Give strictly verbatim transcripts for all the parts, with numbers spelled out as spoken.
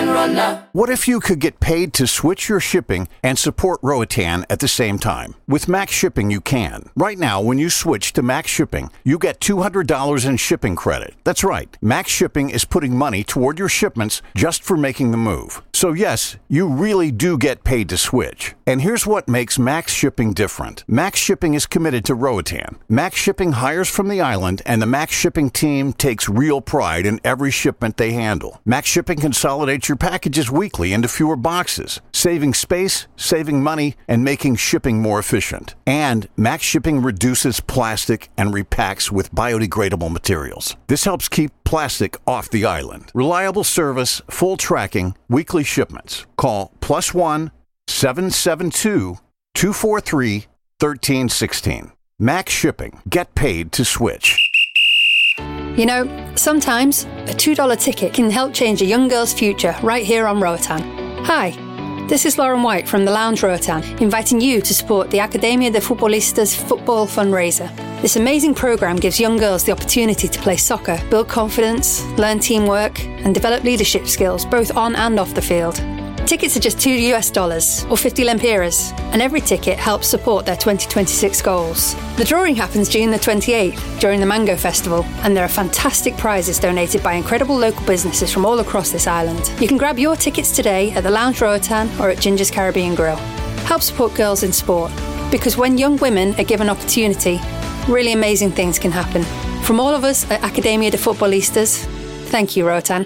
Roatan runner. What if you could get paid to switch your shipping and support Roatan at the same time? With Max Shipping, you can. Right now, when you switch to Max Shipping, you get two hundred dollars in shipping credit. That's right. Max Shipping is putting money toward your shipments just for making the move. So yes, you really do get paid to switch. And here's what makes Max Shipping different. Max Shipping is committed to Roatan. Max Shipping hires from the island, and the Max Shipping team takes real pride in every shipment they handle. Max Shipping consolidates your packages weekly into fewer boxes, saving space, saving money, and making shipping more efficient. And Max Shipping reduces plastic and repacks with biodegradable materials. This helps keep plastic off the island. Reliable service, full tracking, weekly shipments. Call plus one seven seven two, two four three, one three one six. Max Shipping. Get paid to switch. You know, sometimes a two dollar ticket can help change a young girl's future right here on Roatan. Hi, this is Lauren White from the Lounge Roatan, inviting you to support the Academia de Futbolistas football fundraiser. This amazing program gives young girls the opportunity to play soccer, build confidence, learn teamwork, and develop leadership skills both on and off the field. Tickets are just two US dollars or fifty lempiras, and every ticket helps support their twenty twenty-six goals. The drawing happens June the twenty-eighth during the Mango Festival, and there are fantastic prizes donated by incredible local businesses from all across this island. You can grab your tickets today at the Lounge Roatan or at Ginger's Caribbean Grill. Help support girls in sport, because when young women are given opportunity, really amazing things can happen. From all of us at Academia de Futbolistas, thank you, Roatan.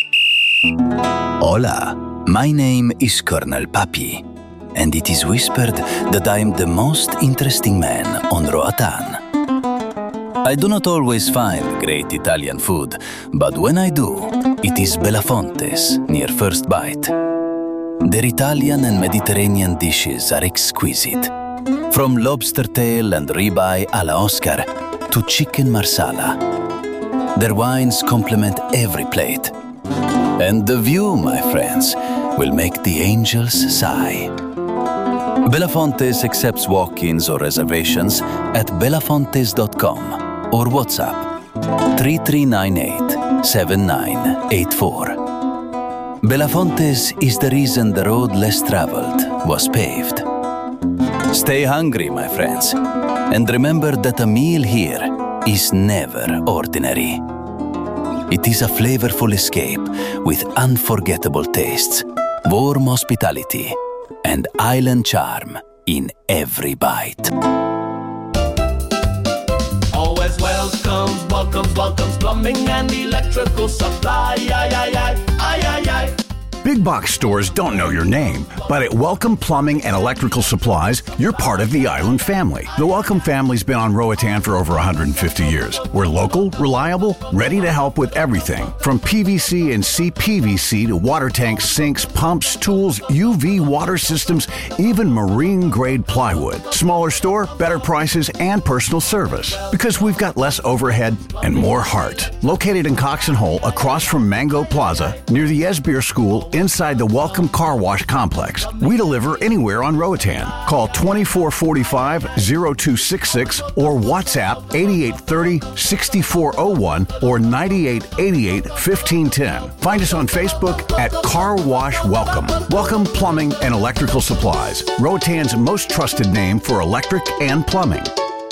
Hola. My name is Colonel Papi, and it is whispered that I am the most interesting man on Roatan. I do not always find great Italian food, but when I do, it is Belafonte's near First Bite. Their Italian and Mediterranean dishes are exquisite, from lobster tail and ribeye alla Oscar to chicken marsala. Their wines complement every plate. And the view, my friends, will make the angels sigh. Belafontes accepts walk-ins or reservations at belafontes dot com or WhatsApp three three nine eight, seven nine eight four. Belafontes is the reason the road less traveled was paved. Stay hungry, my friends, and remember that a meal here is never ordinary. It is a flavorful escape with unforgettable tastes, warm hospitality, and island charm in every bite. Always welcomes, welcomes, welcomes, plumbing and electrical supply. Aye, aye, aye, aye, aye, aye. Big box stores don't know your name, but at Welcome Plumbing and Electrical Supplies, you're part of the island family. The Welcome family's been on Roatan for over one hundred fifty years. We're local, reliable, ready to help with everything from P V C and C P V C to water tanks, sinks, pumps, tools, U V water systems, even marine-grade plywood. Smaller store, better prices, and personal service. Because we've got less overhead and more heart. Located in Cox and Hole, across from Mango Plaza, near the Esbeer School, inside the Welcome Car Wash Complex. We deliver anywhere on Roatan. Call two four four five, zero two six six or WhatsApp eight eight three zero, six four zero one or nine eight eight eight, one five one zero. Find us on Facebook at Car Wash Welcome. Welcome Plumbing and Electrical Supplies, Roatan's most trusted name for electric and plumbing.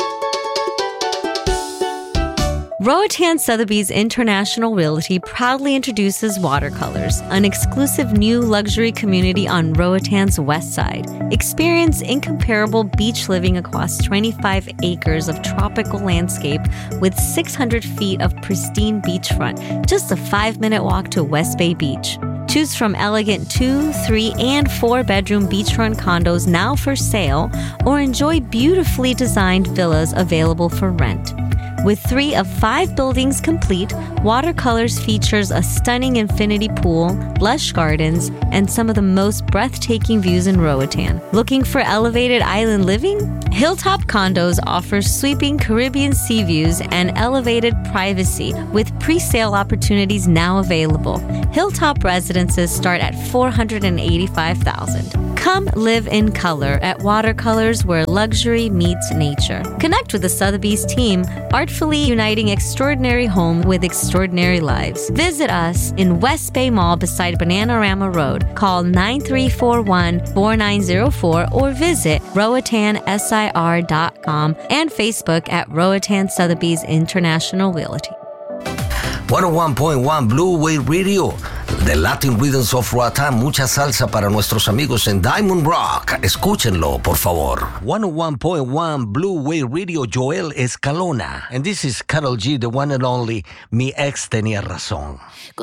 Roatan Sotheby's International Realty proudly introduces Watercolors, an exclusive new luxury community on Roatan's west side. Experience incomparable beach living across twenty-five acres of tropical landscape with six hundred feet of pristine beachfront, just a five-minute walk to West Bay Beach. Choose from elegant two, three, and four-bedroom beachfront condos now for sale, or enjoy beautifully designed villas available for rent. With three of five buildings complete, Watercolors features a stunning infinity pool, lush gardens, and some of the most breathtaking views in Roatan. Looking for elevated island living? Hilltop Condos offers sweeping Caribbean sea views and elevated privacy with pre-sale opportunities now available. Hilltop residences start at four hundred eighty-five thousand dollars. Come live in color at Watercolors, where luxury meets nature. Connect with the Sotheby's team, artfully uniting extraordinary home with extraordinary lives. Visit us in West Bay Mall beside Bananarama Road. Call nine three four one, four nine zero four or visit Roatan Sir dot com and Facebook at Roatan Sotheby's International Realty. one oh one point one Blue Wave Radio, The Latin Rhythms of Roatan, mucha salsa para nuestros amigos en Diamond Rock. Escúchenlo, por favor. one oh one point one Blue Wave Radio, Joel Escalona. And this is Karol G, the one and only Mi Ex Tenía Razón.